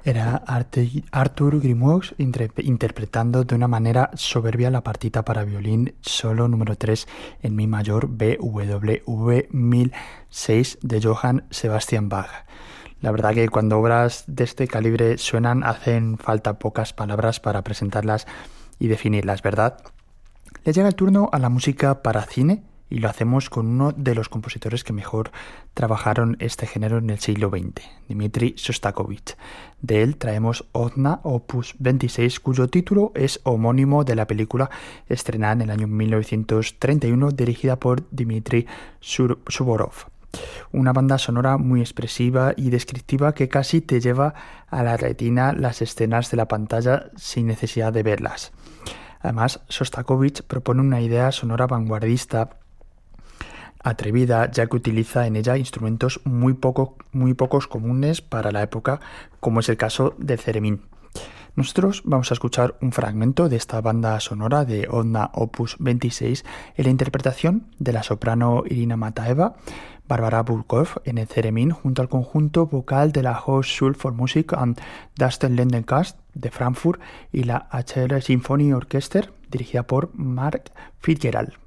Era Arthur Grimaud interpretando de una manera soberbia la partita para violín solo número 3 en mi mayor BWV 1006 de Johann Sebastian Bach. La verdad que cuando obras de este calibre suenan, hacen falta pocas palabras para presentarlas y definirlas, ¿verdad? Le llega el turno a la música para cine y lo hacemos con uno de los compositores que mejor trabajaron este género en el siglo XX, Dmitri Shostakovich. De él traemos Odna, opus 26, cuyo título es homónimo de la película estrenada en el año 1931, dirigida por Dmitri Suvorov. Una banda sonora muy expresiva y descriptiva que casi te lleva a la retina las escenas de la pantalla sin necesidad de verlas. Además, Shostakovich propone una idea sonora vanguardista atrevida, ya que utiliza en ella instrumentos muy pocos comunes para la época, como es el caso del theremin. Nosotros vamos a escuchar un fragmento de esta banda sonora de Odna Opus 26 en la interpretación de la soprano Irina Mataeva, Barbara Burkov en el theremin, junto al conjunto vocal de la Hochschule für Musik und das Ländlerkast de Frankfurt y la HR Symphony Orchester, dirigida por Mark Fitzgerald.